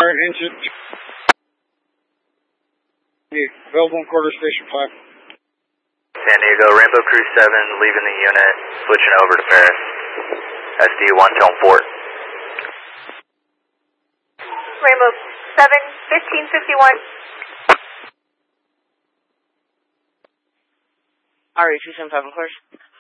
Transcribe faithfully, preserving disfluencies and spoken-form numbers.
Alright, engine. Available in quarter station five. San Diego, Rainbow Crew seven, leaving the unit, switching over to Paris. S D one, tone four. Rainbow seven, fifteen fifty-one. R E two seven five, of course.